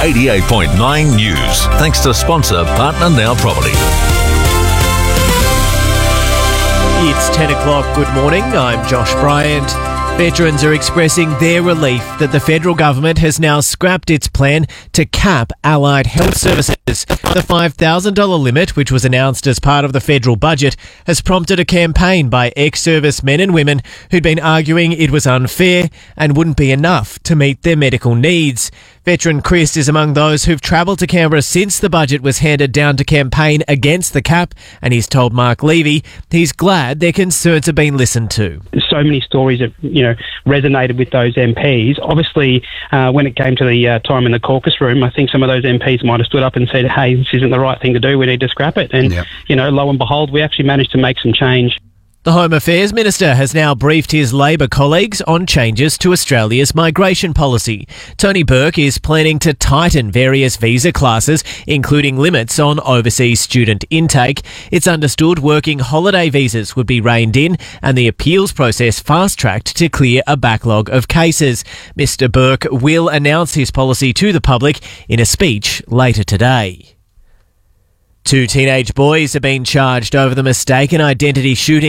88.9 News. Thanks to sponsor Partner Now Property. It's 10 o'clock. Good morning. I'm Josh Bryant. Veterans are expressing their relief that the federal government has now scrapped its plan to cap allied health services. The $5,000 limit, which was announced as part of the federal budget, has prompted a campaign by ex-service men and women who'd been arguing it was unfair and wouldn't be enough to meet their medical needs. Veteran Chris is among those who've travelled to Canberra since the budget was handed down to campaign against the cap, and he's told Mark Levy he's glad their concerns have been listened to. So many stories have, resonated with those MPs. Obviously, when it came to the time in the caucus room, I think some of those MPs might have stood up and said, hey, this isn't the right thing to do, we need to scrap it. And, lo and behold, we actually managed to make some change. The Home Affairs Minister has now briefed his Labor colleagues on changes to Australia's migration policy. Tony Burke is planning to tighten various visa classes, including limits on overseas student intake. It's understood working holiday visas would be reined in and the appeals process fast-tracked to clear a backlog of cases. Mr Burke will announce his policy to the public in a speech later today. 2 teenage boys have been charged over the mistaken identity shooting